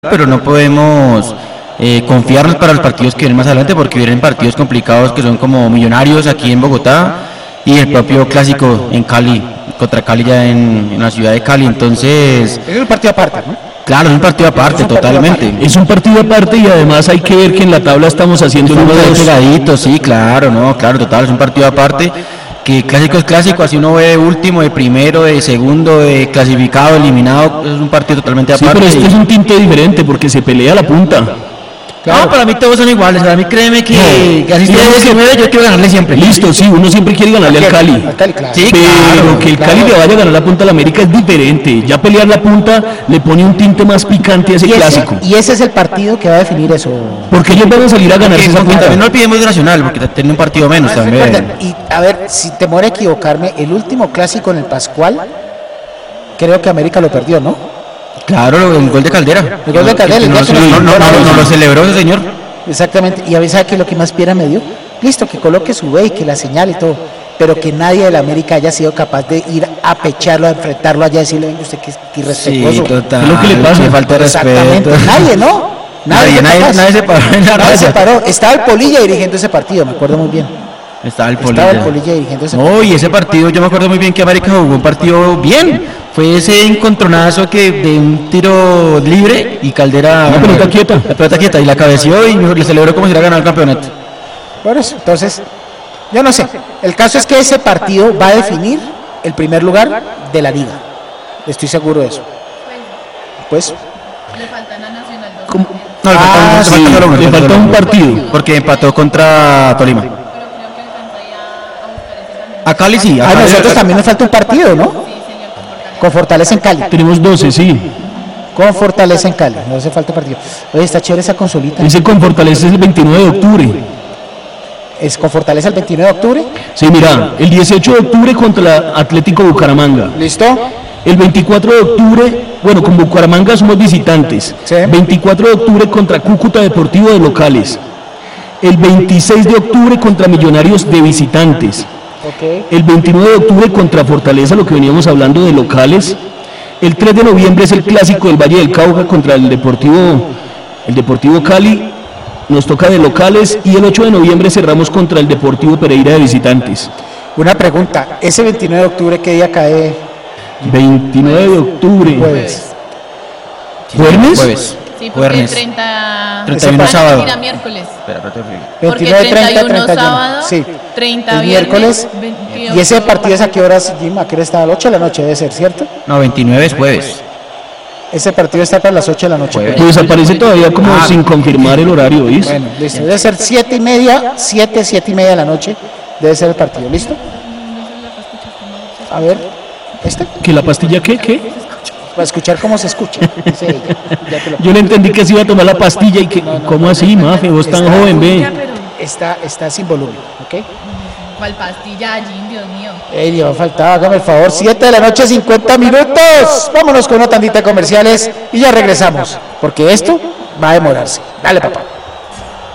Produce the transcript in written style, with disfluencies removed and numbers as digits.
pero no podemos confiarnos para los partidos que vienen más adelante porque vienen partidos complicados que son como Millonarios aquí en Bogotá y el propio clásico en Cali, contra Cali ya en la ciudad de Cali, entonces... Es un partido aparte, ¿no? Claro, es un partido aparte, totalmente. Es un partido aparte y además hay que ver que en la tabla estamos haciendo Estamos uno de ahí pegaditos, sí, claro, no, claro, total, es un partido aparte. Que clásico es clásico, así uno ve de último, de primero, de segundo, de clasificado, eliminado, es un partido totalmente aparte. Sí, pero este es un tinte diferente porque se pelea la punta. Claro. No, para mí todos son iguales, para mí créeme que así sea 19, yo quiero ganarle siempre. Listo, sí, uno siempre quiere ganarle al Cali. Al Cali, claro. Sí, Pero claro, que el Cali le vaya a ganar la punta al América es diferente. Ya pelear la punta le pone un tinte más picante a ese clásico. Y ese es el partido que va a definir eso. Porque ellos van a salir a ganarse esa punta. También no olvidemos de Nacional, porque tiene un partido menos también. Y a ver, si temor a equivocarme, el último clásico en el Pascual, creo que América lo perdió, ¿no? Claro, el gol de Caldera. El gol de Caldera, No lo celebró ese señor. Exactamente, y a veces que lo que más piedra me dio, listo, que coloque su B y que la señale y todo, pero que nadie de la América haya sido capaz de ir a pecharlo, a enfrentarlo allá, decirle, venga usted que es irrespetuoso. Sí, total. ¿Qué es lo que le pasa? Le falta de Exactamente, respeto. nadie, ¿no? Nadie se paró en la Nadie se raya. paró, estaba el Polilla dirigiendo ese partido, me acuerdo muy bien. Estaba el Estaba el Polilla. Polilla dirigiendo ese partido. No, y ese partido yo me acuerdo muy bien que América jugó un partido bien. Fue ese encontronazo que de un tiro libre y Caldera... La pelota quieta. La pelota quieta y la cabeció y le celebró como si hubiera ganado el campeonato. Por eso, entonces, yo no sé. El caso es que ese partido va a definir el primer lugar de la liga. Estoy seguro de eso. Pues, Le faltan a Nacional dos ¿cómo? partidos, No, Le falta un partido. Porque empató contra Tolima. pero creo que alcanza ya a buscar ese también. A Cali sí. A nosotros también nos falta un partido, ¿no? Sí, señor, con Fortaleza. Con Fortaleza en Cali. Tenemos 12, sí. Con Fortaleza en Cali. No hace falta partido. Oye, está chévere esa consolita. Ese con Fortaleza es el 29 de octubre. Es con Fortaleza el 29 de octubre. Sí, mira, el 18 de octubre contra Atlético Bucaramanga. ¿Listo? El 24 de octubre, bueno, con Bucaramanga somos visitantes. Sí. 24 de octubre contra Cúcuta Deportivo de locales. El 26 de octubre contra Millonarios de visitantes. Ok. El 29 de octubre contra Fortaleza, lo que veníamos hablando de locales. El 3 de noviembre es el clásico del Valle del Cauca contra el Deportivo Cali. Nos toca de locales y el 8 de noviembre cerramos contra el Deportivo Pereira de visitantes. Una pregunta. ¿Ese 29 de octubre qué día cae? 29 de octubre. Jueves. ¿Jueves? Jueves. Sí, porque Jueves. 31 sábado. Mentira, miércoles. Porque 29, 30, 31 31. sábado, Sí. 30 El miércoles. 28 ¿Y ese partido es a qué horas, Jim? ¿A qué hora está? A las 8 de la noche debe ser, ¿cierto? No, 29 es jueves. Ese partido está para las 8 de la noche. Jueves. Pues aparece todavía como sin confirmar el horario, ¿viste? Bueno, listo. Debe ser 7:30, 7:30 de la noche. Debe ser el partido, ¿listo? A ver, ¿Que la pastilla qué? para escuchar cómo se escucha. Dice ella. Ya te lo- Yo le entendí que se iba a tomar la pastilla y que, ¿cómo así, Mafe? Vos tan Está- joven, ve. Está sin volumen, ¿ok? ¿Cuál pastilla, Jim? Dios mío. Ey, le va a faltar, hágame el favor. 7 de la noche, 50 minutos. Vámonos con una tandita de comerciales y ya regresamos. Porque esto va a demorarse. Dale, papá.